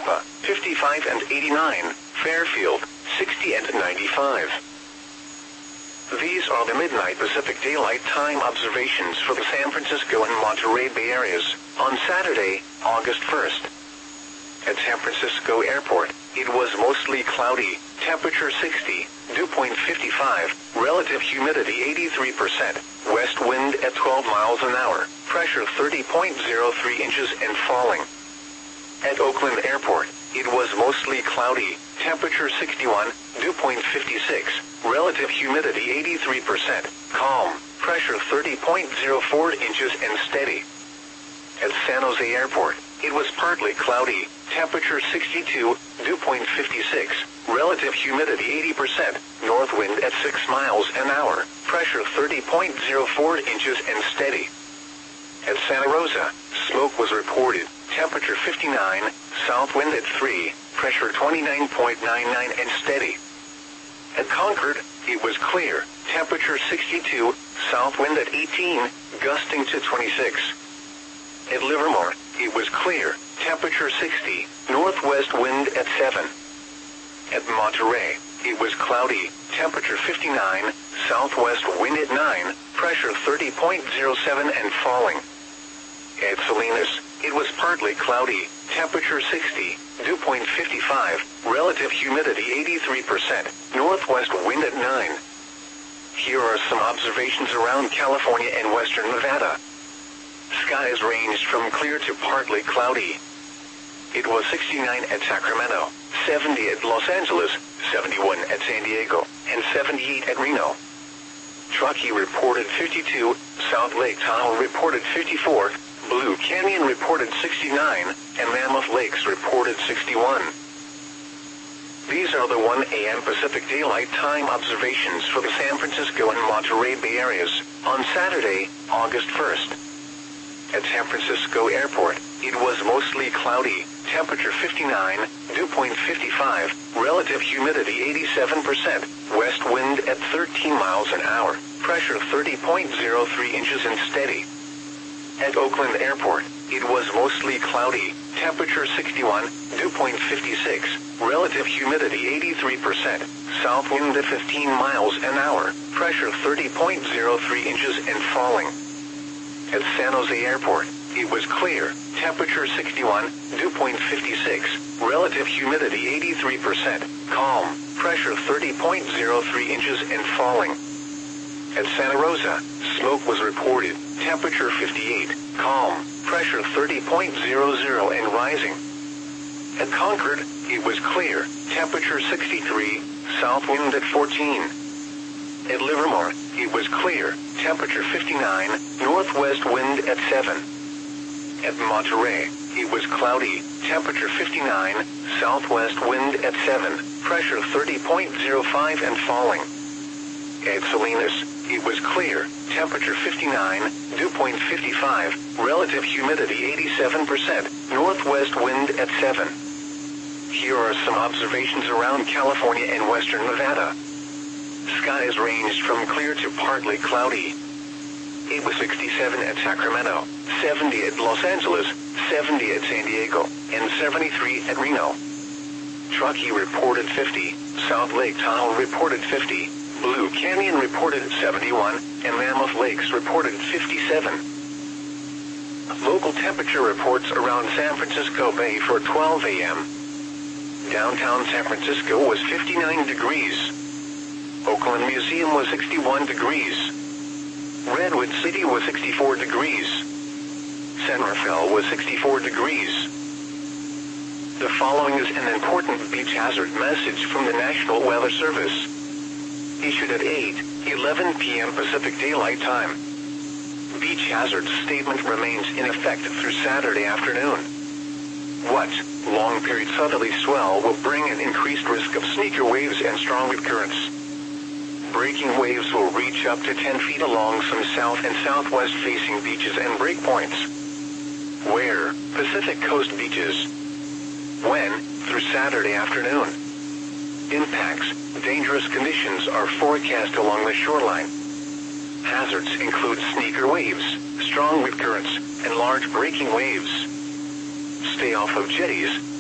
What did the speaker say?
Napa, 55 and 89, Fairfield, 60 and 95. These are the midnight Pacific Daylight Time observations for the San Francisco and Monterey Bay areas on Saturday, August 1st. At San Francisco Airport, it was mostly cloudy, temperature 60, dew point 55, relative humidity 83%, west wind at 12 miles an hour, pressure 30.03 inches and falling. At Oakland Airport, it was mostly cloudy, temperature 61, dew point 56, relative humidity 83%, calm, pressure 30.04 inches and steady. At San Jose Airport, it was partly cloudy, temperature 62, dew point 56, relative humidity 80%, north wind at 6 miles an hour, pressure 30.04 inches and steady. At Santa Rosa, smoke was reported, temperature 59, south wind at 3, pressure 29.99 and steady. At Concord, it was clear, temperature 62, south wind at 18, gusting to 26. At Livermore, it was clear, temperature 60, northwest wind at 7. At Monterey, it was cloudy, temperature 59, southwest wind at 9, pressure 30.07 and falling. At Salinas, it was partly cloudy, temperature 60, dew point 55, relative humidity 83%, northwest wind at 9. Here are some observations around California and western Nevada. Skies ranged from clear to partly cloudy. It was 69 at Sacramento, 70 at Los Angeles, 71 at San Diego, and 78 at Reno. Truckee reported 52, South Lake Tahoe reported 54, Blue Canyon reported 69, and Mammoth Lakes reported 61. These are the 1 a.m. Pacific Daylight Time observations for the San Francisco and Monterey Bay areas on Saturday, August 1st. At San Francisco Airport, it was mostly cloudy, temperature 59, dew point 55, relative humidity 87%, west wind at 13 miles an hour, pressure 30.03 inches and steady. At Oakland Airport, it was mostly cloudy, temperature 61, dew point 56, relative humidity 83%, south wind at 15 miles an hour, pressure 30.03 inches and falling. At San Jose Airport, it was clear, temperature 61, dew point 56, relative humidity 83%, calm, pressure 30.03 inches and falling. At Santa Rosa, smoke was reported, temperature 58, calm, pressure 30.00 and rising. At Concord, it was clear, temperature 63, south wind at 14. At Livermore, it was clear, temperature 59, northwest wind at 7. At Monterey, it was cloudy, temperature 59, southwest wind at 7, pressure 30.05 and falling. At Salinas, it was clear, temperature 59, dew point 55, relative humidity 87%, northwest wind at 7. Here are some observations around California and western Nevada. Skies ranged from clear to partly cloudy. It was 67 at Sacramento, 70 at Los Angeles, 70 at San Diego, and 73 at Reno. Truckee reported 50, South Lake Tahoe reported 50, Blue Canyon reported 71, and Mammoth Lakes reported 57. Local temperature reports around San Francisco Bay for 12 a.m. Downtown San Francisco was 59 degrees. Oakland Museum was 61 degrees. Redwood City was 64 degrees. San Rafael was 64 degrees. The following is an important beach hazard message from the National Weather Service. Issued at 8:11 p.m. Pacific Daylight Time. Beach hazard statement remains in effect through Saturday afternoon. What? Long period southerly swell will bring an increased risk of sneaker waves and strong wind currents. Breaking waves will reach up to 10 feet along some south and southwest facing beaches and breakpoints. Where? Pacific Coast beaches. When? Through Saturday afternoon. Impacts. Dangerous conditions are forecast along the shoreline. Hazards include sneaker waves, strong wind currents, and large breaking waves. Stay off of jetties,